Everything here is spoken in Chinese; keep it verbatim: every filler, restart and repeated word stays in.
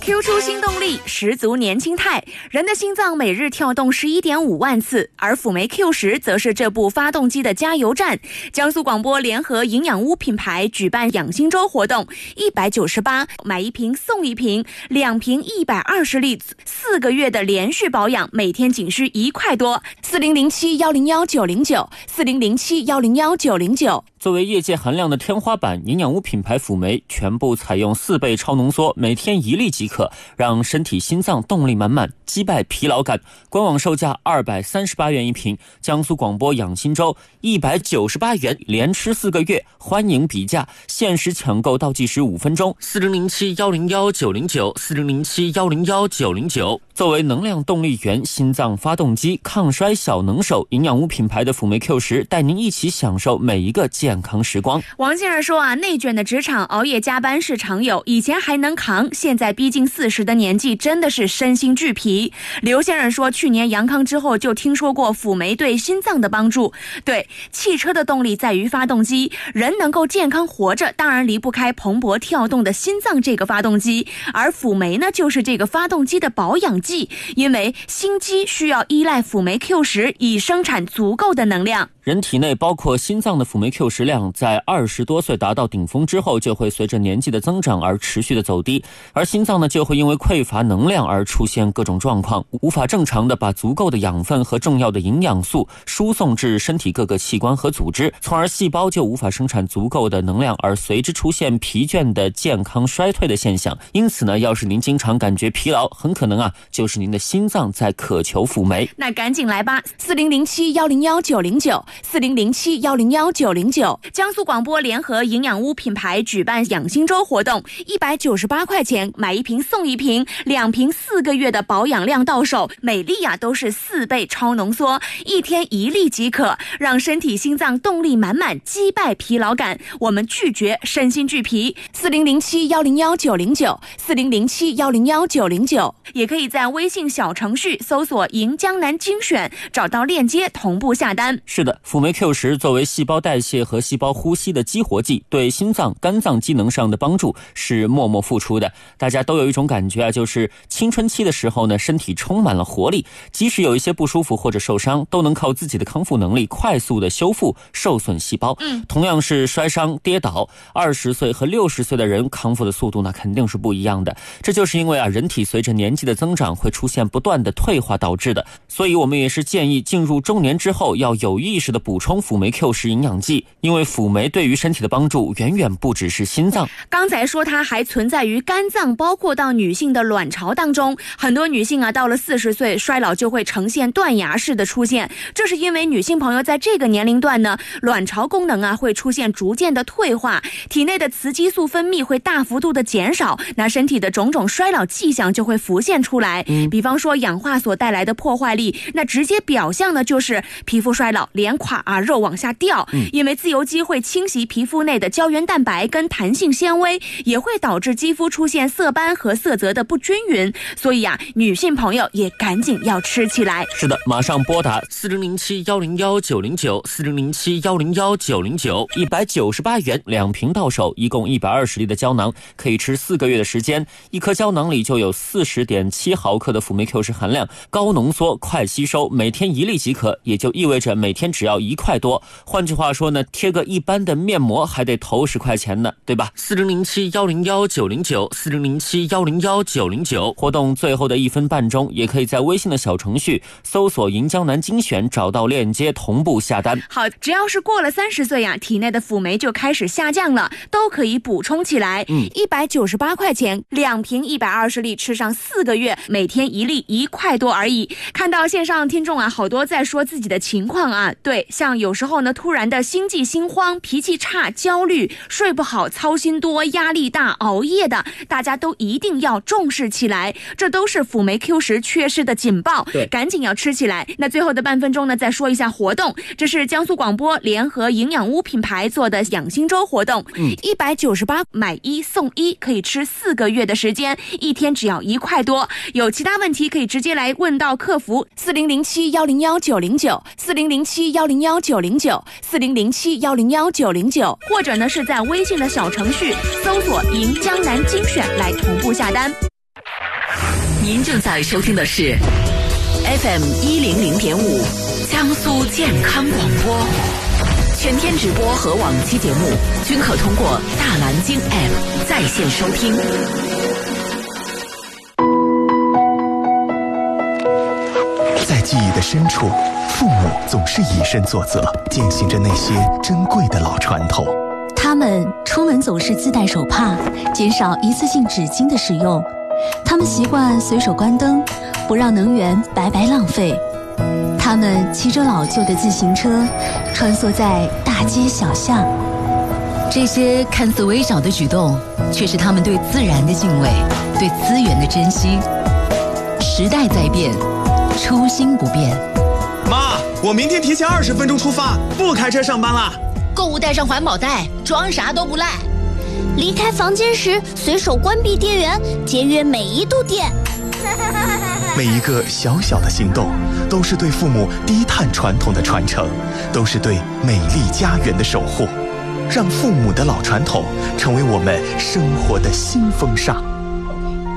Q 出新动力，十足年轻态。人的心脏每日跳动 十一点五万次，而辅酶 Q 十 则是这部发动机的加油站。江苏广播联合营养屋品牌举办养心周活动，一百九十八买一瓶送一瓶，两瓶一百二十粒，四个月的连续保养，每天仅需一块多。四零零七幺零幺九零九，四零零七幺零幺九零九。 作为业界含量的天花板，营养屋品牌辅酶全部采用四倍超浓缩，每天一粒即可，让身体心脏动力满满，击败疲劳感。官网售价二百三十八元一瓶，江苏广播养心周一百九十八元，连吃四个月，欢迎比价，限时抢购倒计时五分钟。四零零七幺零幺九零九，四零零七幺零幺九零九。作为能量动力源、心脏发动机、抗衰小能手，营养屋品牌的辅酶 Q 十 带您一起享受每一个健康时光。 王先生说啊，内卷的职场熬夜加班是常有，以前还能扛，现在逼近四十的年纪，真的是身心俱疲。刘先生说，去年阳康之后就听说过辅酶对心脏的帮助。对，汽车的动力在于发动机，人能够健康活着，当然离不开蓬勃跳动的心脏这个发动机，而辅酶呢，就是这个发动机的保养剂，因为心肌需要依赖辅酶 Q 十 以生产足够的能量。 人体内包括心脏的辅酶 Q 十 量在二十多岁达到顶峰之后，就会随着年纪的增长而持续的走低，而心脏呢就会因为匮乏能量而出现各种状况，无法正常的把足够的养分和重要的营养素输送至身体各个器官和组织，从而细胞就无法生产足够的能量，而随之出现疲倦的健康衰退的现象。因此呢，要是您经常感觉疲劳，很可能啊就是您的心脏在渴求辅酶。 那赶紧来吧，四零零七幺零幺九零九，四零零七幺零幺九零九。江苏广播联合营养屋品牌举办养心周活动，一百九十八块钱买一瓶送一瓶，两瓶四个月的保养量到手，每粒啊都是四倍超浓缩，一天一粒即可，让身体心脏动力满满，击败疲劳感。我们拒绝身心俱疲。四零零七幺零幺九零九，四零零七幺零幺九零九。也可以在微信小程序搜索银江南精选，找到链接同步下单。 是的，辅酶 Q 十 作为细胞代谢和细胞呼吸的激活剂，对心脏、肝脏机能上的帮助是默默付出的。大家都有一种感觉啊，就是青春期的时候呢，身体充满了活力，即使有一些不舒服或者受伤，都能靠自己的康复能力快速的修复受损细胞。嗯，同样是摔伤跌倒，二十岁和六十岁的人康复的速度呢肯定是不一样的。这就是因为啊，人体随着年纪的增长会出现不断的退化导致的。所以我们也是建议进入中年之后要有意识的补充辅酶 Q 十 营养剂，因为辅酶对于身体的帮助远远不只是心脏。 刚才说它还存在于肝脏，包括到女性的卵巢当中。很多女性啊，到了四十岁，衰老就会呈现断崖式的出现，这是因为女性朋友在这个年龄段呢，卵巢功能啊会出现逐渐的退化，体内的雌激素分泌会大幅度的减少，那身体的种种衰老迹象就会浮现出来。嗯，比方说氧化所带来的破坏力，那直接表象呢就是皮肤衰老，脸垮啊，肉往下掉。嗯，因为自由基会侵袭皮肤内的胶原蛋白跟弹性纤维，也会导致肌肤出现色斑和色泽的不均匀。所以啊，女性朋友也赶紧要吃起来。 是的，马上拨打四零零七幺零幺九零九，四零零七幺零幺九零九，一百九十八元两瓶到手，一共一百二十粒的胶囊，可以吃四个月的时间。一颗胶囊里就有四十点七毫克的辅酶 Q 十 含量，高浓缩快吸收，每天一粒即可，也就意味着每天只要一块多。换句话说呢，贴个一般的面膜还得投十块钱呢，对吧？四零零七幺零幺九零九，四零零七幺零幺九零九。活动最后的一分半钟，也可以在微信的小程序搜索银江南精选，找到链接同步下单。 好，只要是过了三十岁呀、啊，体内的辅酶就开始下降了，都可以补充起来。嗯，一百九十八块钱两瓶一百二十粒，吃上四个月，每天一粒一块多而已。看到线上听众啊，好多在说自己的情况啊，对，像有时候呢，突然的心悸、心慌、脾气差、焦虑、睡不好、操心多、压力大、熬夜的，大家都一定要重视起来，这都是辅酶 Q 十 缺失的警报，对，赶紧要吃起来。那最后的半分钟呢，再说一下活动，这是江苏广播联合营养屋品牌做的养心周活动，嗯，一百九十八买一送一，可以吃四个月的时间，一天只要一块多。有其他问题可以直接来问到客服四零零七幺零幺九零九，四零零七幺零幺九零九，四零零七幺零幺九零九，或者呢是在微信的小程序搜索银江南精选来同步下单。 您正在收听的是 F M 一零零点五江苏健康广播，全天直播和往期节目均可通过大蓝鲸 App 在线收听。 在记忆的深处，父母总是以身作则，践行着那些珍贵的老传统。 他们出门总是自带手帕，减少一次性纸巾的使用。他们习惯随手关灯，不让能源白白浪费。他们骑着老旧的自行车，穿梭在大街小巷。 这些看似微小的举动，却是他们对自然的敬畏，对资源的珍惜。时代在变，初心不变。 妈，我明天提前二十分钟出发，不开车上班啦。 购物带上环保袋，装啥都不赖。 离开房间时，随手关闭电源，节约每一度电。 每一个小小的行动，都是对父母低碳传统的传承，都是对美丽家园的守护。让父母的老传统成为我们生活的新风尚。